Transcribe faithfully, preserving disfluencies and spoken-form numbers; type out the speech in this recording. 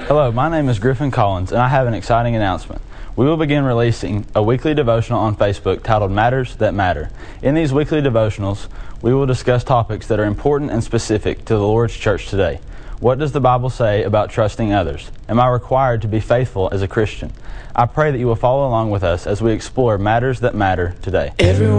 Hello, my name is Griffin Collins, and I have an exciting announcement. We will begin releasing a weekly devotional on Facebook titled Matters That Matter. In these weekly devotionals, we will discuss topics that are important and specific to the Lord's church today. What does the Bible say about trusting others? Am I required to be faithful as a Christian? I pray that you will follow along with us as we explore matters that matter today. Everyone